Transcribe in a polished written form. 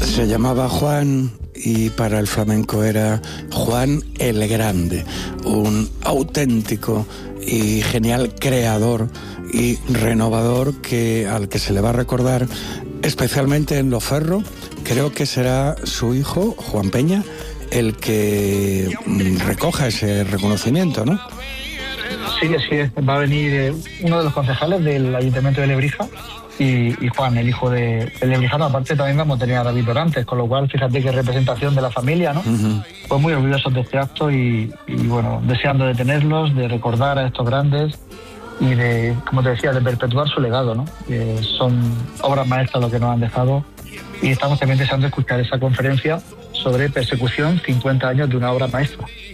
Se llamaba Juan y para el flamenco era Juan el Grande, un auténtico y genial creador y renovador al que se le va a recordar especialmente en Loferro. Creo que será su hijo, Juan Peña, el que recoja ese reconocimiento, ¿no? Sí, así es. Va a venir uno de los concejales del Ayuntamiento de Lebrija y Juan, el hijo de lebrijano. Aparte también vamos a tener a David Dorantes, con lo cual fíjate qué representación de la familia, ¿no? Uh-huh. Pues muy orgullosos de este acto y bueno, deseando de tenerlos, de recordar a estos grandes y de, como te decía, de perpetuar su legado, ¿no? Son obras maestras lo que nos han dejado y estamos también deseando escuchar esa conferencia sobre persecución, 50 años de una obra maestra.